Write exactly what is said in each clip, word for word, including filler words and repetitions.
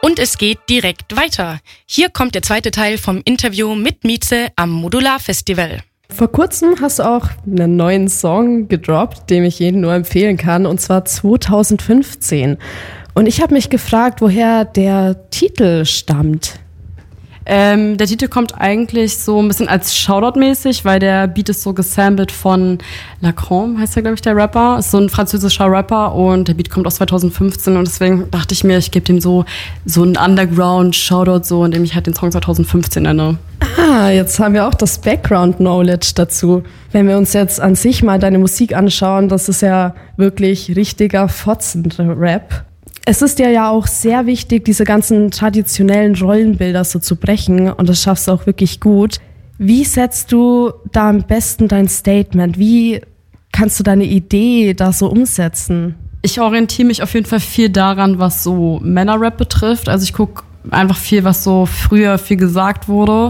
Und es geht direkt weiter. Hier kommt der zweite Teil vom Interview mit Mieze am Modular Festival. Vor kurzem hast du auch einen neuen Song gedroppt, den ich jedem nur empfehlen kann, und zwar zwanzig fünfzehn. Und ich habe mich gefragt, woher der Titel stammt. Ähm, der Titel kommt eigentlich so ein bisschen als Shoutout-mäßig, weil der Beat ist so gesampelt von Lacron, heißt der, glaube ich, der Rapper. Ist so ein französischer Rapper und der Beat kommt aus zwanzig fünfzehn und deswegen dachte ich mir, ich gebe dem so so einen Underground-Shoutout, so, indem ich halt den Song zwanzig fünfzehn nenne. Ah, jetzt haben wir auch das Background-Knowledge dazu. Wenn wir uns jetzt an sich mal deine Musik anschauen, das ist ja wirklich richtiger Fotzen-Rap. Es ist dir ja auch sehr wichtig, diese ganzen traditionellen Rollenbilder so zu brechen und das schaffst du auch wirklich gut. Wie setzt du da am besten dein Statement? Wie kannst du deine Idee da so umsetzen? Ich orientiere mich auf jeden Fall viel daran, was so Männerrap betrifft. Also ich gucke einfach viel, was so früher viel gesagt wurde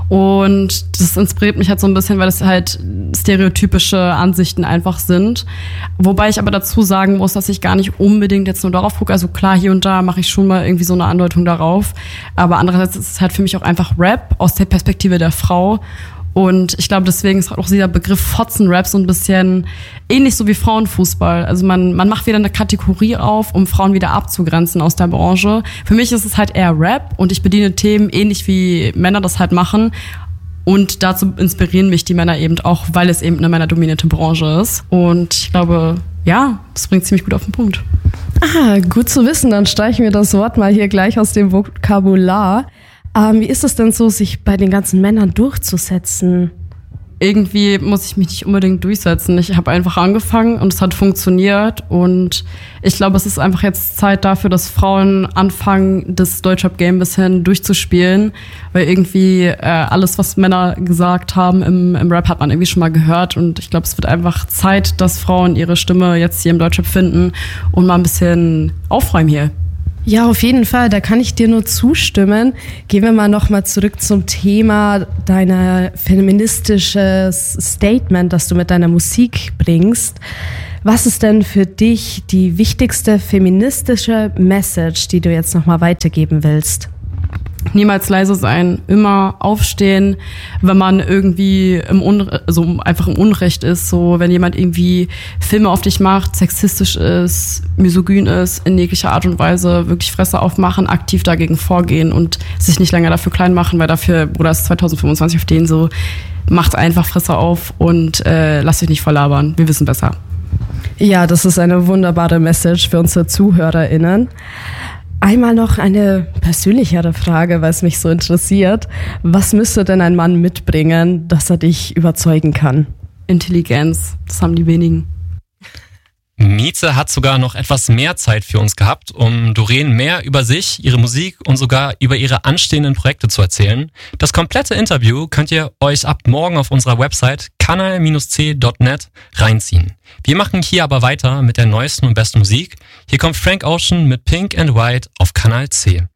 und das inspiriert mich halt so ein bisschen, weil es halt stereotypische Ansichten einfach sind. Wobei ich aber dazu sagen muss, dass ich gar nicht unbedingt jetzt nur darauf gucke. Also klar, hier und da mache ich schon mal irgendwie so eine Andeutung darauf, aber andererseits ist es halt für mich auch einfach Rap aus der Perspektive der Frau. Und ich glaube, deswegen ist auch dieser Begriff Fotzenrap so ein bisschen ähnlich so wie Frauenfußball. Also man, man macht wieder eine Kategorie auf, um Frauen wieder abzugrenzen aus der Branche. Für mich ist es halt eher Rap und ich bediene Themen ähnlich wie Männer das halt machen. Und dazu inspirieren mich die Männer eben auch, weil es eben eine männerdominierte Branche ist. Und ich glaube, ja, das bringt ziemlich gut auf den Punkt. Ah, gut zu wissen. Dann streichen wir das Wort mal hier gleich aus dem Vokabular. Ähm, wie ist es denn so, sich bei den ganzen Männern durchzusetzen? Irgendwie muss ich mich nicht unbedingt durchsetzen. Ich habe einfach angefangen und es hat funktioniert. Und ich glaube, es ist einfach jetzt Zeit dafür, dass Frauen anfangen, das Deutschrap-Game ein bisschen durchzuspielen. Weil irgendwie äh, alles, was Männer gesagt haben im, im Rap, hat man irgendwie schon mal gehört. Und ich glaube, es wird einfach Zeit, dass Frauen ihre Stimme jetzt hier im Deutschrap finden und mal ein bisschen aufräumen hier. Ja, auf jeden Fall, da kann ich dir nur zustimmen. Gehen wir mal nochmal zurück zum Thema deiner feministisches Statement, das du mit deiner Musik bringst. Was ist denn für dich die wichtigste feministische Message, die du jetzt nochmal weitergeben willst? Niemals leise sein, immer aufstehen, wenn man irgendwie im Unre- also einfach im Unrecht ist, so wenn jemand irgendwie Filme auf dich macht, sexistisch ist, misogyn ist, in jeglicher Art und Weise wirklich Fresse aufmachen, aktiv dagegen vorgehen und sich nicht länger dafür klein machen, weil dafür, Bruder, ist zwanzig fünfundzwanzig auf den so, macht einfach Fresse auf und äh, lasst euch nicht verlabern, wir wissen besser. Ja, das ist eine wunderbare Message für unsere ZuhörerInnen. Einmal noch eine persönlichere Frage, weil es mich so interessiert. Was müsste denn ein Mann mitbringen, dass er dich überzeugen kann? Intelligenz, das haben die wenigen. Mieze hat sogar noch etwas mehr Zeit für uns gehabt, um Doreen mehr über sich, ihre Musik und sogar über ihre anstehenden Projekte zu erzählen. Das komplette Interview könnt ihr euch ab morgen auf unserer Website kanal c punkt net reinziehen. Wir machen hier aber weiter mit der neuesten und besten Musik. Hier kommt Frank Ocean mit Pink and White auf Kanal C.